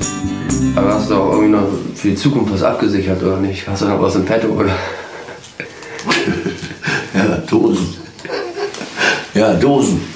Aber hast du auch irgendwie noch für die Zukunft was abgesichert oder nicht? Hast du noch was im Petto oder? Ja, Dosen. Ja, Dosen.